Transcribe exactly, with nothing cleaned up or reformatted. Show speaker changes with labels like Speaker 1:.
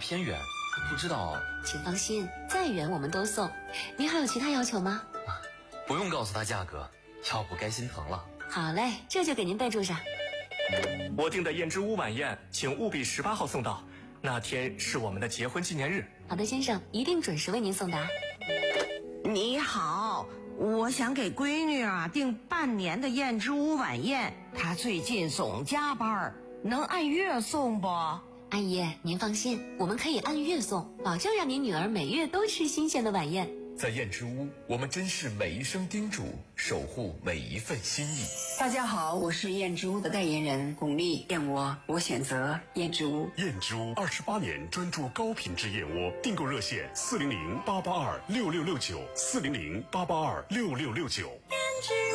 Speaker 1: 偏远，不知道。
Speaker 2: 请放心，再远我们都送。您还有其他要求吗？
Speaker 1: 不用告诉他价格，要不该心疼了。
Speaker 2: 好嘞，这就给您备注上。
Speaker 3: 我订的燕之屋晚宴，请务必十八号送到，那天是我们的结婚纪念日。
Speaker 2: 好的，先生，一定准时为您送达。
Speaker 4: 你好，我想给闺女啊订半年的燕之屋晚宴，她最近总加班，能按月送不？
Speaker 2: 阿姨，您放心，我们可以按月送，保证让您女儿每月都吃新鲜的晚宴。
Speaker 5: 在燕之屋，我们珍视每一声叮嘱，守护每一份心意。
Speaker 6: 大家好，我是燕之屋的代言人巩俐，燕窝我选择燕之屋。
Speaker 7: 燕之屋二十八年专注高品质燕窝，订购热线四零零八八二六六六九四零零八八二六六六九。